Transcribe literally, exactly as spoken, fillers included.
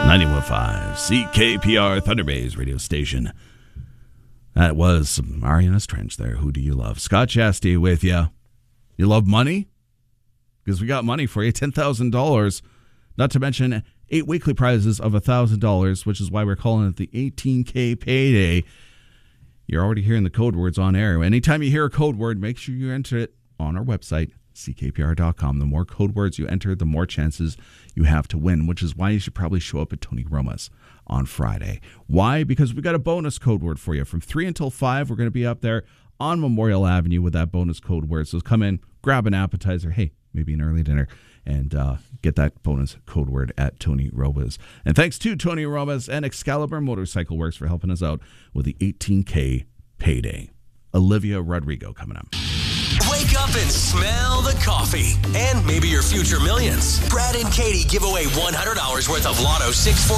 ninety-one point five C K P R, Thunder Bay's radio station. That was Marianas Trench there. Who do you love? Scott Chasty with you. You love money? Because we got money for you, ten thousand dollars. Not to mention eight weekly prizes of one thousand dollars, which is why we're calling it the eighteen K Payday. You're already hearing the code words on air. Anytime you hear a code word, make sure you enter it on our website, C K P R dot com. The more code words you enter, the more chances you have to win, which is why you should probably show up at Tony Roma's on Friday. Why? Because we got a bonus code word for you. From three until five, we're going to be up there on Memorial Avenue with that bonus code word. So come in, grab an appetizer, hey, maybe an early dinner, and uh, get that bonus code word at Tony Roma's. And thanks to Tony Roma's and Excalibur Motorcycle Works for helping us out with the eighteen K Payday. Olivia Rodrigo coming up. Wake up and smell the coffee. And maybe your future millions. Brad and Katie give away one hundred dollars worth of Lotto six forty.